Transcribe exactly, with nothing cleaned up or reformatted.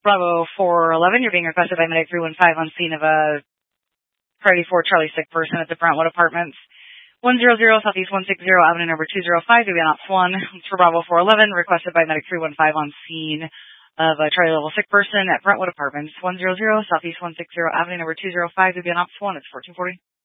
Bravo four eleven, you're being requested by Medic three one five on scene of a priority four Charlie sick person at the Brentwood Apartments. one hundred Southeast one sixty, Avenue number two oh five, you'll be on ops one for Bravo four eleven, requested by Medic three one five on scene of a Charlie level sick person at Brentwood Apartments. one hundred Southeast one sixty, Avenue number two oh five, you'll be on ops one, it's fourteen forty.